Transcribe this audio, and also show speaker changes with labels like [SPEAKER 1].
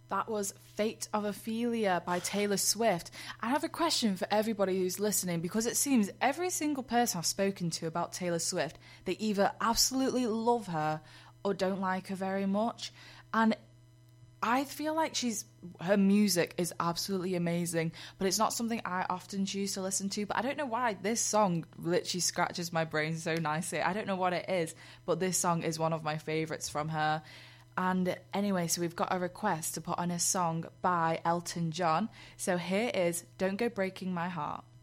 [SPEAKER 1] That was Fate of Ophelia by Taylor Swift. I have a question for everybody who's listening, because it seems every single person I've spoken to about Taylor Swift, they either absolutely love her or don't like her very much. And I feel like her music is absolutely amazing, but it's not something I often choose to listen to. But I don't know why this song literally scratches my brain so nicely. I don't know what it is, but this song is one of my favorites from her. And anyway, so we've got a request to put on a song by Elton John. So here is Don't Go Breaking My Heart.